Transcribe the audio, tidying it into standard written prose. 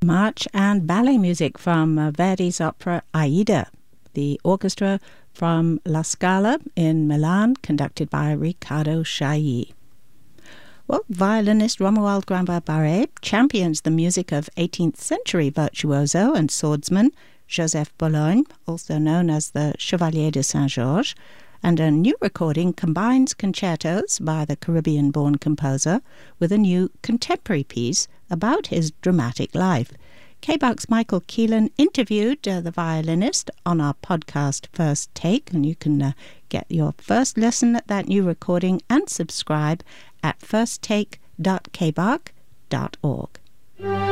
March and ballet music from Verdi's opera Aida. The orchestra from La Scala in Milan, conducted by Riccardo Chailly. Well, violinist Romuald Granville-Barré champions the music of 18th century virtuoso and swordsman Joseph Bologne, also known as the Chevalier de Saint-Georges, and a new recording combines concertos by the Caribbean-born composer with a new contemporary piece about his dramatic life. KBUC's Michael Keelan interviewed the violinist on our podcast First Take, and you can get your first listen at that new recording and subscribe at firsttake.kbuc.org.